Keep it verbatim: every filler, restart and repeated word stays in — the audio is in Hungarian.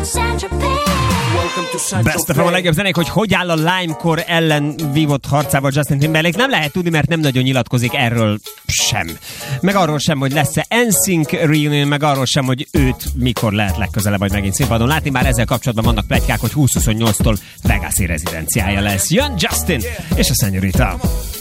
Best of a legjobb zenék, hogy hogy áll a Limekor ellen vívott harcával Justin Timberlake. Nem lehet tudni, mert nem nagyon nyilatkozik erről sem. Meg arról sem, hogy lesz-e en sync reunion, meg arról sem, hogy őt mikor lehet legközelebb majd megint színpadon látni. Már ezzel kapcsolatban vannak pletykák, hogy húsz huszonnyolctól Vegas-i rezidenciája lesz. Jön Justin és a Señorita.